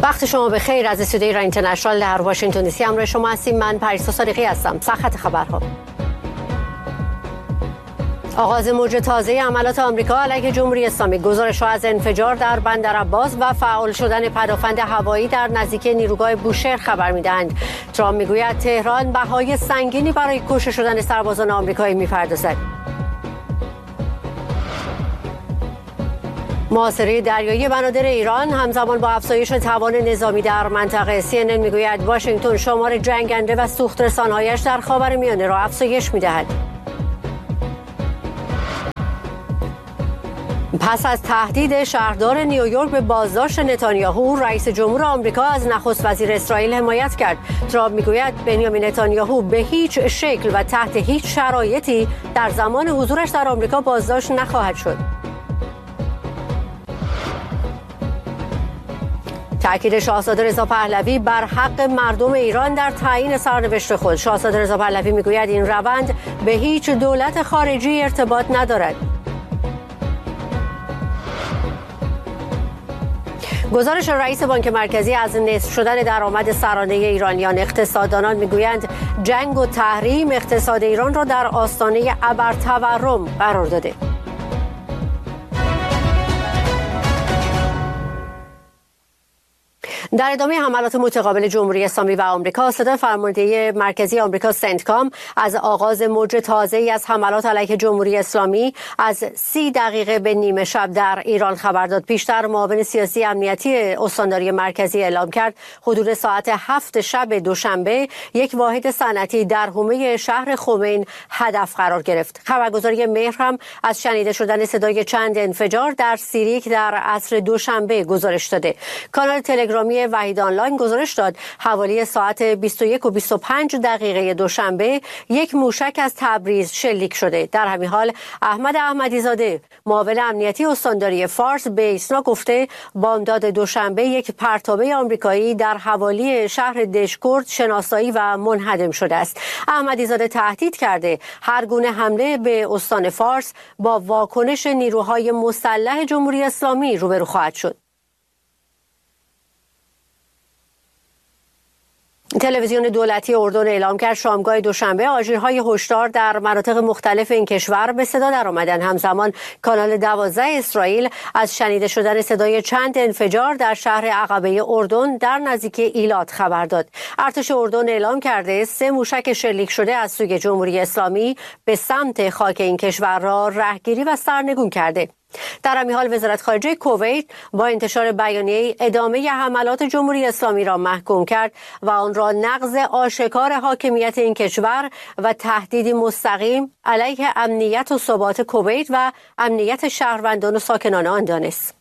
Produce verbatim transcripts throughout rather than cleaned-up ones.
وقت شما به خیر از استودیو ایران اینترنشنال در واشنگتن دی سی. همراه شما هستیم. من پریسا صادقی هستم. سرخط خبرها: آغاز موج تازه حملات آمریکا علیه جمهوری اسلامی، گزارش‌ها از انفجار در بندر عباس و فعال شدن پدافند هوایی در نزدیکی نیروگاه بوشهر خبر می‌دهند. ترامپ می‌گوید تهران بهای سنگینی برای کشته شدن سربازان آمریکایی می‌پردازد. محاصره دریایی بنادر ایران همزمان با افزایش توان نظامی در منطقه. سی ان ان میگوید واشنگتن شمار جنگنده و سوخت‌رسان‌هایش در خاورمیانه را افزایش می‌دهد. پس از تهدید شهردار نیویورک به بازداشت نتانیاهو، رئیس جمهور آمریکا از نخست وزیر اسرائیل حمایت کرد. ترامپ میگوید بنیامین نتانیاهو به هیچ شکل و تحت هیچ شرایطی در زمان حضورش در آمریکا بازداشت نخواهد شد. تأکید شاهزاده رضا پهلوی بر حق مردم ایران در تعیین سرنوشت خود. شاهزاده رضا پهلوی میگوید این روند به هیچ دولت خارجی ارتباط ندارد. گزارش رئیس بانک مرکزی از نصف شدن درآمد سرانه ایرانیان. اقتصاددانان میگویند جنگ و تحریم اقتصاد ایران را در آستانه ابرتورم قرار داده. در ادامه حملات متقابل جمهوری اسلامی و آمریکا، صدای فرمانده مرکزی آمریکا سنتکام از آغاز موج تازه‌ای از حملات علیه جمهوری اسلامی از سی دقیقه به نیمه شب در ایران خبر داد. پیشتر معاون سیاسی امنیتی استانداری مرکزی اعلام کرد حدود ساعت هفت شب دوشنبه یک واحد صنعتی در حومه شهر خمین هدف قرار گرفت. خبرگزاری مهر هم از شنیده شدن صدای چند انفجار در سیریک در عصر دوشنبه گزارش داده. کانال تلگرامی وحید آنلاین گزارش داد حوالی ساعت بیست و یک و بیست و پنج دقیقه دوشنبه یک موشک از تبریز شلیک شده. در همین حال احمد احمدی زاده معاون امنیتی استانداری فارس به ایسنا گفته بامداد دوشنبه یک پرتابه آمریکایی در حوالی شهر دشکورد شناسایی و منهدم شده است. احمدی زاده تهدید کرده هر گونه حمله به استان فارس با واکنش نیروهای مسلح جمهوری اسلامی روبرو خواهد شد. تلویزیون دولتی اردن اعلام کرد شامگاه دوشنبه آژیرهای هشدار در مناطق مختلف این کشور به صدا درآمدند. همزمان کانال دوازده اسرائیل از شنیده شدن صدای چند انفجار در شهر عقبه اردن در نزدیکی ایلات خبر داد. ارتش اردن اعلام کرده سه موشک شلیک شده از سوی جمهوری اسلامی به سمت خاک این کشور را رهگیری و سرنگون کرده. در همین حال وزارت خارجه کویت با انتشار بیانیه ادامه حملات جمهوری اسلامی را محکوم کرد و آن را نقض آشکار حاکمیت این کشور و تهدیدی مستقیم علیه امنیت و ثبات کویت و امنیت شهروندان و ساکنان آن دانست.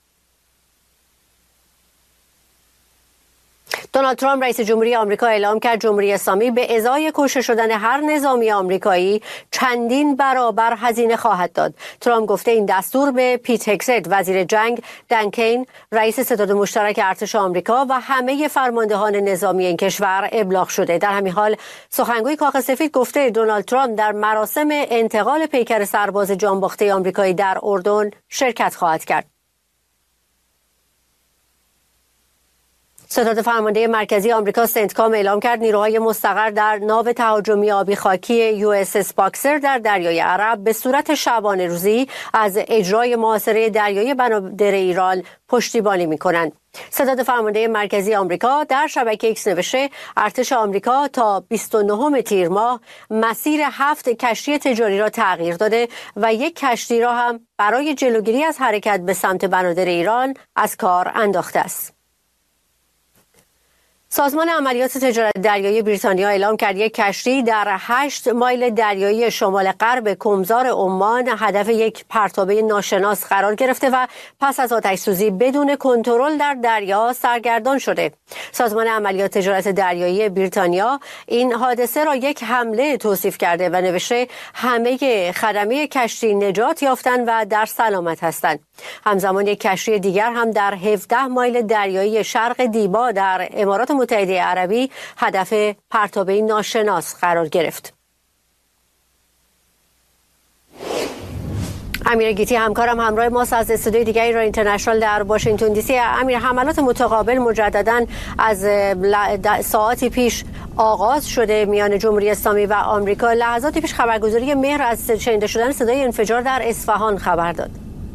دونالد ترامپ رئیس جمهوری آمریکا اعلام کرد جمهوری اسلامی به ازای کشته شدن هر نظامی آمریکایی چندین برابر هزینه خواهد داد. ترامپ گفته این دستور به پیت هگست وزیر جنگ، دن کین رئیس ستاد مشترک ارتش آمریکا و همه فرماندهان نظامی این کشور ابلاغ شده. در همین حال سخنگوی کاخ سفید گفته دونالد ترامپ در مراسم انتقال پیکر سرباز جانباخته آمریکایی در اردن شرکت خواهد کرد. ستاد فرمانده مرکزی آمریکا سنتکام اعلام کرد نیروهای مستقر در ناو تهاجمی آبی خاکی یو اس اس باکسر در دریای عرب به صورت شبانه روزی از اجرای محاصره دریایی بنادر ایران پشتیبانی می‌کنند. ستاد فرمانده مرکزی آمریکا در شبکه ایکس نوشته ارتش آمریکا تا بیست و نهم تیر ماه مسیر هفت کشتی تجاری را تغییر داده و یک کشتی را هم برای جلوگیری از حرکت به سمت بنادر ایران از کار انداخته است. سازمان عملیات تجارت دریایی بریتانیا اعلام کرد یک کشتی در هشت مایل دریایی شمال غرب کمزار عمان هدف یک پرتابه ناشناس قرار گرفته و پس از آتش‌سوزی بدون کنترل در دریا سرگردان شده. سازمان عملیات تجارت دریایی بریتانیا این حادثه را یک حمله توصیف کرده و نوشته همه خدمه کشتی نجات یافتند و در سلامت هستند. همزمان یک کشتی دیگر هم در هفده مایل دریایی شرق دیبا در امارات متحده عربی هدف پرتابه ناشناس قرار گرفت. امیر گیتی همکارم همراه ماست از استودیوی دیگه ایران اینترنشنال در واشنگتن دی سی. امیر، حملات متقابل مجددا از ساعاتی پیش آغاز شده میان جمهوری اسلامی و آمریکا. لحظاتی پیش خبرگزاری مهر از شنیده شدن صدای انفجار در اصفهان خبر داد.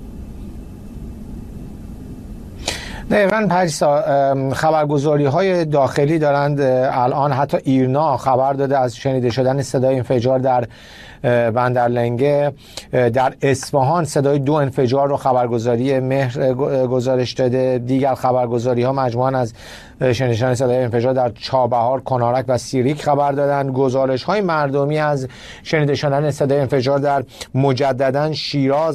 دقیقاً پریسا، خبرگزاری های داخلی دارند الان، حتی ایرنا خبر داده از شنیده شدن صدای انفجار در بندرلنگه. در اصفهان صدای دو انفجار رو خبرگزاری مهر گزارش داده. دیگر خبرگزاری ها مجموعاً از شنیده شدن صدای انفجار در چابهار، کنارک و سیریک خبر دادند. گزارش های مردمی از شنیده شدن صدای انفجار در مجدداً شیراز